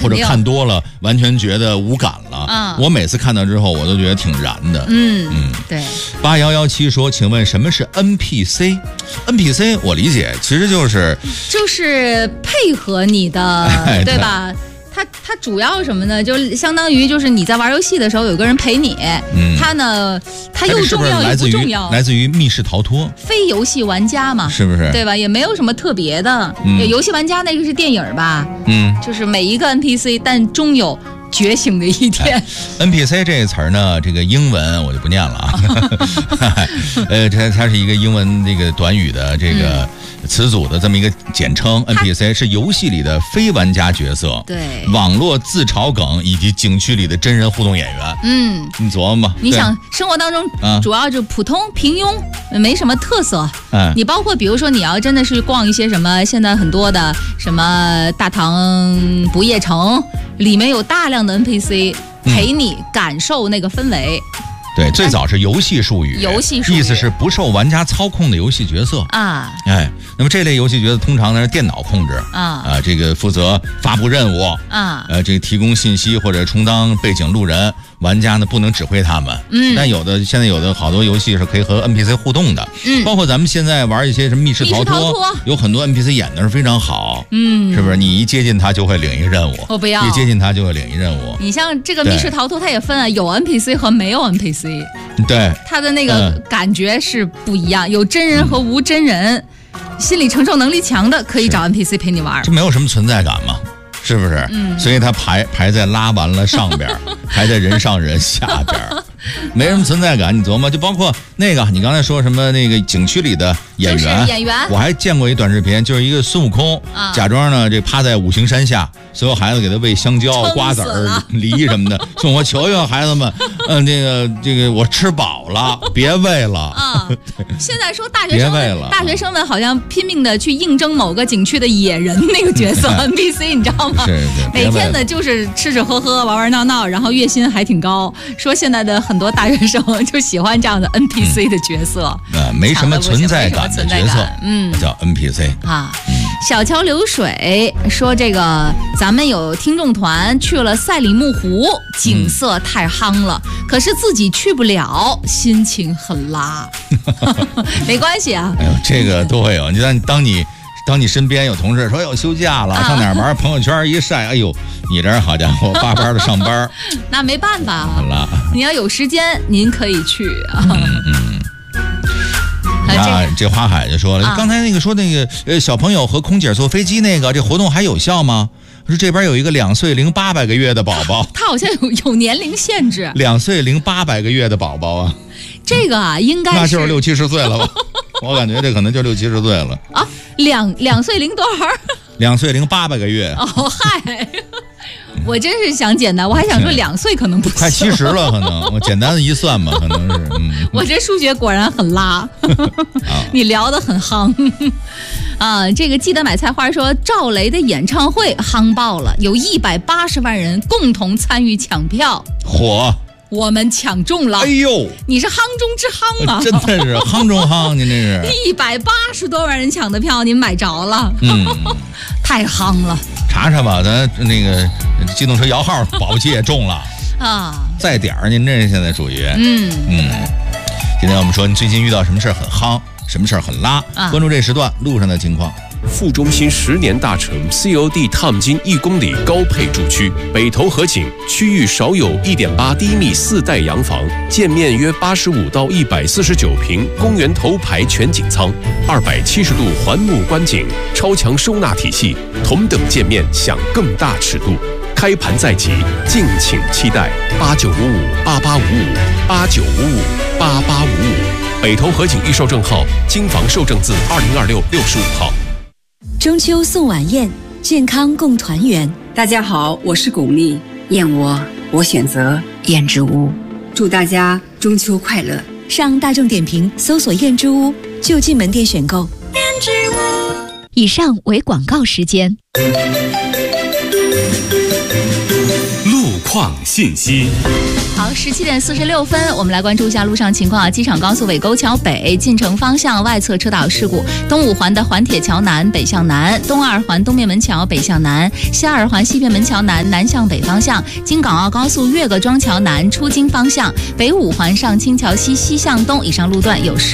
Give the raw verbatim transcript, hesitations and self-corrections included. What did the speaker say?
或者看多了完全觉得无感了。 嗯， 我每次看到之后，我都觉得挺燃的。 嗯嗯，对。 八幺幺七说，请问什么是 N P C？N P C 我理解其实就是就是配合你的， 哎、 对吧？它它主要什么呢？就相当于就是你在玩游戏的时候有个人陪你，嗯、他呢他又重要又不重要， 来自于密室逃脱， 非游戏玩家嘛， 是不是？对吧？也没有什么特别的。嗯、游戏玩家那个是电影吧？ 嗯， 就是每一个 N P C， 但终有觉醒的一天。哎、 N P C 这个词儿呢，这个英文我就不念了啊。呃，它它是一个英文这个短语的这个词组的这么一个简称。嗯、N P C 是游戏里的非玩家角色， 对， 网络自嘲梗以及景区里的真人互动演员。 嗯， 你琢磨吧。 你想生活当中主要就普通平庸，没什么特色。嗯，你包括比如说你要真的是逛一些什么现在很多的什么大唐不夜城，里面有大量的 N P C 陪你感受那个氛围。嗯、 对，最早是游戏术语， 游戏术语意思是不受玩家操控的游戏角色啊。 哎，那么这类游戏角色通常呢是电脑控制啊，啊，这个负责发布任务啊，呃，这个提供信息或者充当背景路人，玩家呢不能指挥他们。嗯，但有的现在有的好多游戏是可以和 N P C 互动的，嗯，包括咱们现在玩一些什么密室逃脱，逃脱有很多 N P C 演的是非常好，嗯，是不是？你一接近他就会领一个任务， 我不要， 一接近他就会领一任务。 你像这个密室逃脱，它也分啊，有 N P C 和没有 N P C， 对， 它的那个感觉是不一样，嗯、有真人和无真人。嗯，心理承受能力强的可以找 N P C 陪你玩， 这没有什么存在感嘛，是不是？嗯，所以他排排在拉完了上边，排在人上人下边，没什么存在感。你琢磨，就包括那个你刚才说什么那个景区里的演员， 就是演员， 我还见过一短视频，就是一个孙悟空、啊、假装呢这趴在五行山下，所有孩子给他喂香蕉、瓜子儿、梨什么的，说我求求孩子们，嗯，这个这个我吃饱了，别喂了啊。 现在说大学生们，大学生们好像拼命的去应征某个景区的野人那个角色N P C， 你知道吗？ 是是， 每天呢就是吃吃喝喝、玩玩闹闹，然后月薪还挺高。说现在的很多大学生就喜欢这样的 N P C 的角色，啊、 嗯，没什么存在感的角色，嗯，叫 N P C 啊。小桥流水说，这个咱们有听众团去了赛里木湖，景色太夯了，嗯、可是自己去不了，心情很拉。没关系啊， 哎呦，这个都会有。你当当你当你身边有同事说要休假了，啊、上哪儿玩，朋友圈一晒，哎呦，你这好家伙，八班的上班， 那没办法啊。你要有时间，您可以去啊。 嗯嗯。那这花海就说了，啊、刚才那个说那个呃小朋友和空姐坐飞机那个，这活动还有效吗？说这边有一个两岁零八百个月的宝宝， 他好像有有年龄限制， 两岁零八百个月的宝宝啊， 这个啊应该是那就是六七十岁了吧？我感觉这可能就六七十岁了啊，两两岁零多少？ 两岁零八百个月。 哦嗨。我真是想简单，我还想说两岁可能不行， 快七十了，可能我简单的一算吧，可能是。嗯、 我这数学果然很拉，你聊得很夯啊！这个记得买菜花说，赵雷的演唱会夯爆了，有一百八十万人共同参与抢票， 火。 我们抢中了！ 哎呦， 你是夯中之夯啊！ 真的是夯中夯，您这是一百八十多万人抢的票，您买着了，嗯，太夯了。 查查吧，咱那个机动车摇号保不齐也中了啊！再点儿，您这现在属于嗯嗯。今天我们说，你最近遇到什么事儿很夯，什么事儿很拉？啊、关注这时段路上的情况。 副中心十年大成 C O D 烫金一公里高配住区，北投河景区域少有 一点八 低密四代洋房，建面约八十五到一百四十九平，公园头排全景舱，二百七十度环幕观景，超强收纳体系，同等建面享更大尺度。开盘在即，敬请期待。八九五五八八五五八九五五八八五五，北投河景预售证号，京房售证字二零二六六十五号。 中秋送晚宴，健康共团圆。 大家好，我是巩俐，燕窝我选择燕之屋。祝大家中秋快乐！ 上大众点评搜索燕之屋，就近门店选购。燕之屋。以上为广告时间。 路况创信息。 好，十七点四十六分，我们来关注一下路上情况啊。机场高速尾沟桥北进城方向外侧车道事故，东五环的环铁桥南北向南，东二环东面门桥北向南，西二环西面门桥南南向北方向，京港澳高速岳各庄桥南出京方向，北五环上清桥西西向东以上路段有事。